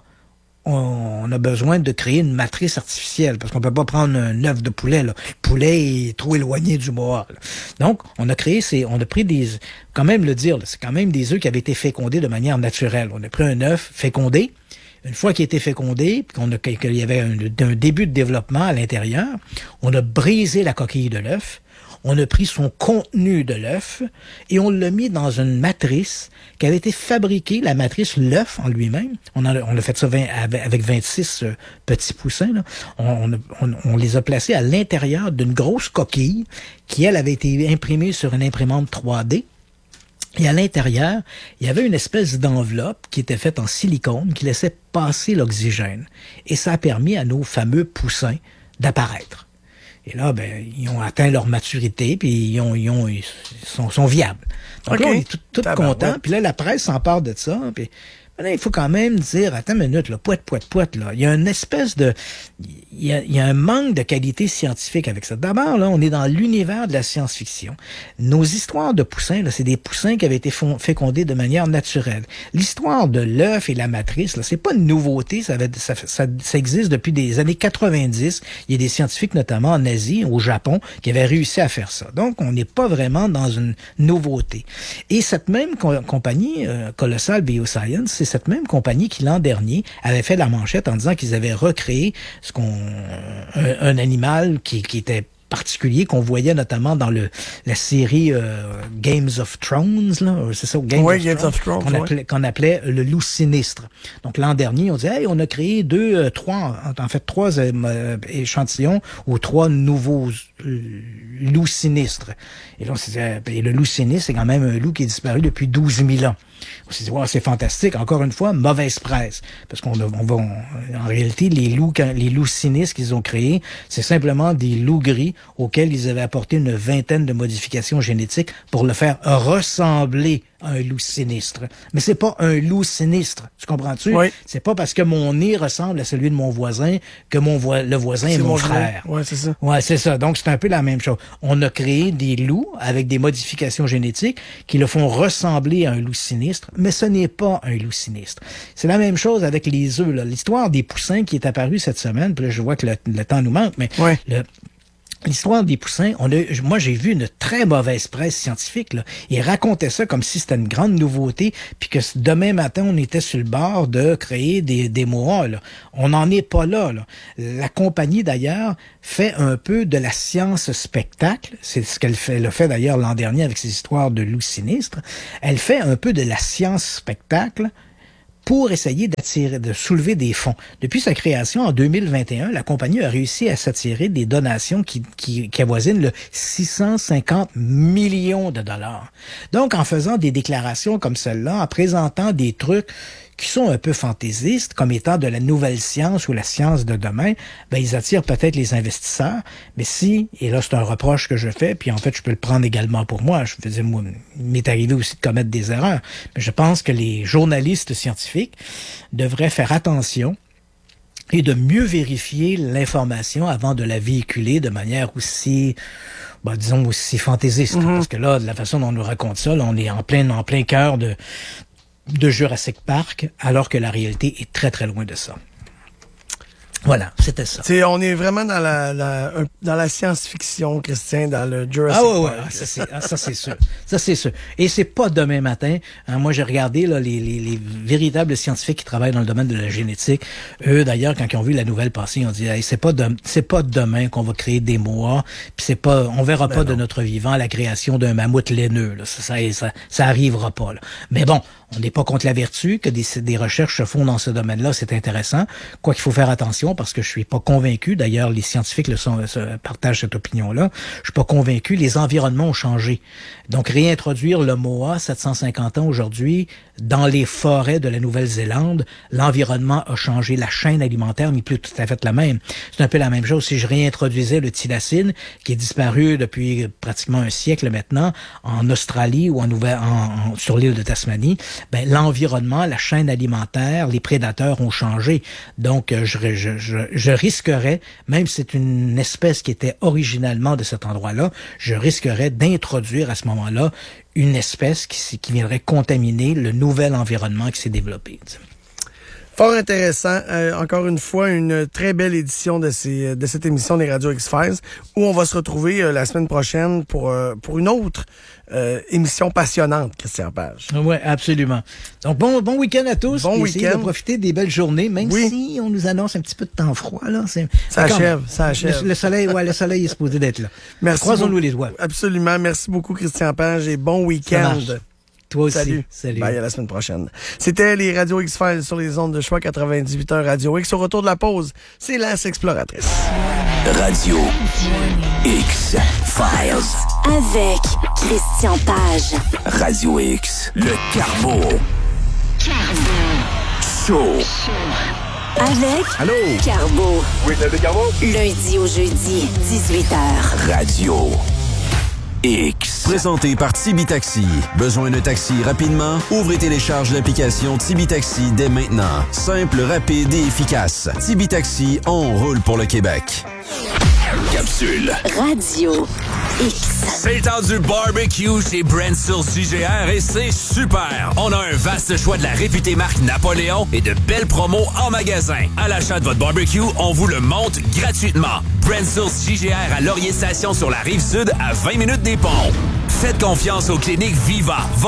[SPEAKER 1] on a besoin de créer une matrice artificielle, parce qu'on peut pas prendre un œuf de poulet, là. Le poulet est trop éloigné du moa, là. Donc, on a créé ces, on a pris des, quand même le dire, c'est quand même des œufs qui avaient été fécondés de manière naturelle. On a pris un œuf fécondé. Une fois qu'il a été fécondé, qu'on a, qu'il y avait un, un début de développement à l'intérieur, on a brisé la coquille de l'œuf, on a pris son contenu de l'œuf et on l'a mis dans une matrice qui avait été fabriquée, la matrice, l'œuf en lui-même. On a, on a fait ça vingt, avec vingt-six euh, petits poussins, là. On, on, on les a placés à l'intérieur d'une grosse coquille qui, elle, avait été imprimée sur une imprimante trois D. Et à l'intérieur, il y avait une espèce d'enveloppe qui était faite en silicone qui laissait passer l'oxygène. Et ça a permis à nos fameux poussins d'apparaître. Et là, ben, ils ont atteint leur maturité, puis ils, ont, ils, ont, ils sont, sont viables. Donc okay. Là, on est tout, tout contents. Ouais. Puis là, la presse s'empare de ça. Puis Là, il faut quand même dire, attends une minute, là, poète, poète, poète, là. Il y a une espèce de, il y a, il y a un manque de qualité scientifique avec ça. D'abord, là, on est dans l'univers de la science-fiction. Nos histoires de poussins, là, c'est des poussins qui avaient été fécondés de manière naturelle. L'histoire de l'œuf et la matrice, là, c'est pas une nouveauté, ça, avait, ça, ça, ça existe depuis des années quatre-vingt-dix. Il y a des scientifiques, notamment en Asie, au Japon, qui avaient réussi à faire ça. Donc, on n'est pas vraiment dans une nouveauté. Et cette même co- compagnie, euh, Colossal Bioscience, c'est cette même compagnie qui, l'an dernier, avait fait la manchette en disant qu'ils avaient recréé ce qu'on, un, un animal qui, qui était particulier, qu'on voyait notamment dans le la série euh, Games of Thrones, là, c'est ça, Games
[SPEAKER 2] ouais,
[SPEAKER 1] of
[SPEAKER 2] Games
[SPEAKER 1] Thrones,
[SPEAKER 2] of Thrones,
[SPEAKER 1] qu'on,
[SPEAKER 2] ouais.
[SPEAKER 1] appelait, qu'on appelait le loup sinistre. Donc l'an dernier, on disait, hey, on a créé deux, euh, trois, en fait trois euh, échantillons ou trois nouveaux euh, loups sinistres. Et là, on s'est dit, euh, ben, le loup sinistre, c'est quand même un loup qui est disparu depuis douze mille ans. On s'est dit, wow, c'est fantastique. Encore une fois, mauvaise presse. Parce qu'on on va, on, en réalité, les loups, les loups sinistres qu'ils ont créés, c'est simplement des loups gris auxquels ils avaient apporté une vingtaine de modifications génétiques pour le faire ressembler à un loup sinistre. Mais c'est pas un loup sinistre. Tu comprends-tu?
[SPEAKER 2] Oui.
[SPEAKER 1] C'est pas parce que mon nez ressemble à celui de mon voisin que mon vo- le voisin c'est est mon, mon frère.
[SPEAKER 2] Ouais, c'est ça.
[SPEAKER 1] Ouais, c'est ça. Donc, c'est un peu la même chose. On a créé des loups avec des modifications génétiques qui le font ressembler à un loup sinistre, mais ce n'est pas un loup sinistre. C'est la même chose avec les œufs, là. L'histoire des poussins qui est apparue cette semaine, puis là, je vois que le, le temps nous manque, mais
[SPEAKER 2] ouais.
[SPEAKER 1] le, l'histoire des poussins, on a, moi j'ai vu une très mauvaise presse scientifique, là. Ils racontaient ça comme si c'était une grande nouveauté, puis que demain matin on était sur le bord de créer des, des moas, là. On n'en est pas là, là. La compagnie d'ailleurs fait un peu de la science spectacle, c'est ce qu'elle fait, elle a fait d'ailleurs l'an dernier avec ses histoires de loups sinistres. Elle fait un peu de la science spectacle pour essayer d'attirer, de soulever des fonds. Depuis sa création en deux mille vingt et un, la compagnie a réussi à s'attirer des donations qui, qui, qui avoisinent le six cent cinquante millions de dollars. Donc, en faisant des déclarations comme celle-là, en présentant des trucs qui sont un peu fantaisistes, comme étant de la nouvelle science ou la science de demain, ben ils attirent peut-être les investisseurs. Mais si, et là c'est un reproche que je fais, puis en fait je peux le prendre également pour moi, je faisais moi, il m'est arrivé aussi de commettre des erreurs, mais je pense que les journalistes scientifiques devraient faire attention et de mieux vérifier l'information avant de la véhiculer de manière aussi, ben, disons, aussi fantaisiste. Mm-hmm. Parce que là, de la façon dont on nous raconte ça, là, on est en plein, en plein cœur de de Jurassic Park, alors que la réalité est très, très loin de ça. Voilà, c'était ça.
[SPEAKER 2] T'sais, on est vraiment dans la, la dans la science-fiction, Christian, dans le Jurassic
[SPEAKER 1] ah ouais,
[SPEAKER 2] Park.
[SPEAKER 1] Ouais, ça c'est ah, ça c'est sûr. Ça c'est sûr. Et c'est pas demain matin. Hein, moi j'ai regardé là les, les les véritables scientifiques qui travaillent dans le domaine de la génétique. Eux d'ailleurs quand ils ont vu la nouvelle passer, ils ont dit hey, c'est pas de, c'est pas demain qu'on va créer des moas, puis c'est pas on verra ben pas non. de notre vivant la création d'un mammouth laineux là. Ça ça ça, ça arrivera pas là. Mais bon, on n'est pas contre la vertu, que des, des recherches se font dans ce domaine-là, c'est intéressant. Quoi qu'il faut faire attention, parce que je suis pas convaincu, d'ailleurs les scientifiques le sont, se partagent cette opinion-là, je suis pas convaincu, les environnements ont changé. Donc réintroduire le moa, sept cent cinquante ans aujourd'hui, dans les forêts de la Nouvelle-Zélande, l'environnement a changé, la chaîne alimentaire n'est plus tout à fait la même. C'est un peu la même chose si je réintroduisais le thylacine, qui est disparu depuis pratiquement un siècle maintenant, en Australie ou en Nouvelle, en, en, sur l'île de Tasmanie. Ben, l'environnement, la chaîne alimentaire, les prédateurs ont changé. Donc, je, je, je, je risquerais, même si c'est une espèce qui était originalement de cet endroit-là, je risquerais d'introduire à ce moment-là une espèce qui, qui viendrait contaminer le nouvel environnement qui s'est développé. T'sais.
[SPEAKER 2] Fort intéressant. Euh, encore une fois, une très belle édition de ces de cette émission des Radio X-Files où on va se retrouver euh, la semaine prochaine pour euh, pour une autre euh, émission passionnante, Christian Page.
[SPEAKER 1] Oui, absolument. Donc, bon bon week-end à tous.
[SPEAKER 2] Bon week-end.
[SPEAKER 1] De profiter des belles journées, même oui. si on nous annonce un petit peu de temps froid. Là, c'est,
[SPEAKER 2] ça achève, ça achève.
[SPEAKER 1] Le, le soleil, ouais, le soleil est supposé d'être là.
[SPEAKER 2] Merci.
[SPEAKER 1] Croisons-nous les doigts.
[SPEAKER 2] Absolument. Merci beaucoup, Christian Page, et bon week-end.
[SPEAKER 1] Toi aussi.
[SPEAKER 2] Salut.
[SPEAKER 1] Salut.
[SPEAKER 2] Bye, à la semaine prochaine. C'était les Radio X-Files sur les ondes de choix quatre-vingt-dix-huit heures Radio X. Au retour de la pause, c'est Lance Exploratrice.
[SPEAKER 3] Radio X-Files.
[SPEAKER 15] Avec Christian Page.
[SPEAKER 3] Radio X. Le Carbo. Show.
[SPEAKER 15] Avec
[SPEAKER 3] Allô?
[SPEAKER 15] Carbo.
[SPEAKER 3] Oui, c'est le Carbo.
[SPEAKER 15] Lundi au jeudi, dix-huit heures.
[SPEAKER 3] Radio X.
[SPEAKER 13] Présenté par Tibi Taxi. Besoin d'un taxi rapidement? Ouvrez et télécharge l'application Tibi Taxi dès maintenant. Simple, rapide et efficace. Tibi Taxi, on roule pour le Québec.
[SPEAKER 3] Capsule.
[SPEAKER 15] Radio X.
[SPEAKER 16] C'est le temps du barbecue chez Brent sur C G R et c'est super! On a un vaste choix de la réputée marque Napoléon et de belles promos en magasin. À l'achat de votre barbecue, on vous le monte gratuitement. Brent sur C G R à Laurier Station sur la Rive-Sud à vingt minutes des ponts. Faites confiance aux cliniques Viva.